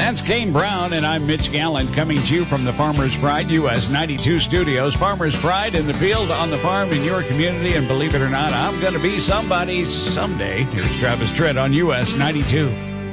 That's Kane Brown, and I'm Mitch Gallant, coming to you from the Farmer's Pride US 92 studios. Farmer's Pride in the field, on the farm, in your community, and believe it or not, I'm going to be somebody someday. Here's Travis Tritt on US 92.